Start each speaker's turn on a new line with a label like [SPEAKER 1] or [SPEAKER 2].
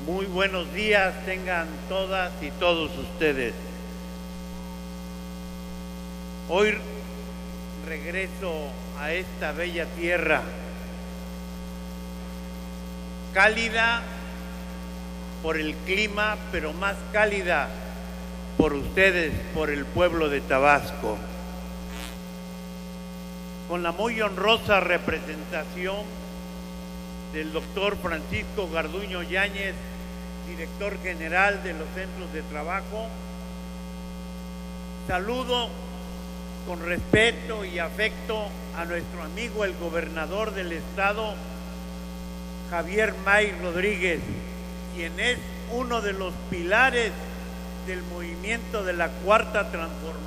[SPEAKER 1] Muy buenos días tengan todas y todos ustedes. Hoy regreso a esta bella tierra, cálida por el clima, pero más cálida por ustedes, por el pueblo de Tabasco. Con la muy honrosa representación del doctor Francisco Garduño Yáñez, director general de los centros de trabajo, saludo con respeto y afecto a nuestro amigo el gobernador del estado, Javier May Rodríguez, quien es uno de los pilares del movimiento de la Cuarta Transformación